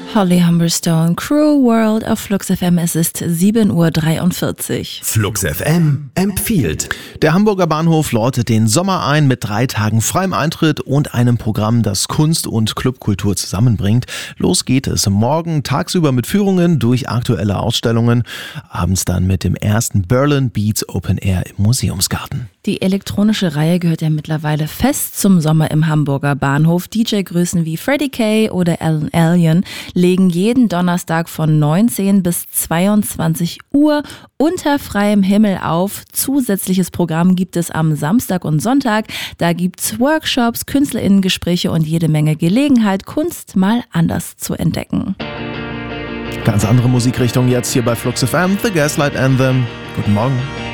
Holly Humberstone, Cruel World auf Flux FM. Es ist 7:43 Uhr. Flux FM empfiehlt. Der Hamburger Bahnhof läutet den Sommer ein mit 3 Tagen freiem Eintritt und einem Programm, das Kunst und Clubkultur zusammenbringt. Los geht es morgen tagsüber mit Führungen durch aktuelle Ausstellungen, abends dann mit dem ersten Berlin Beats Open Air im Museumsgarten. Die elektronische Reihe gehört ja mittlerweile fest zum Sommer im Hamburger Bahnhof. DJ-Größen wie Freddie Kay oder Alan Alien legen jeden Donnerstag von 19 bis 22 Uhr unter freiem Himmel auf. Zusätzliches Programm gibt es am Samstag und Sonntag. Da gibt's Workshops, KünstlerInnen-Gespräche und jede Menge Gelegenheit, Kunst mal anders zu entdecken. Ganz andere Musikrichtung jetzt hier bei Flux FM, The Gaslight Anthem. Guten Morgen.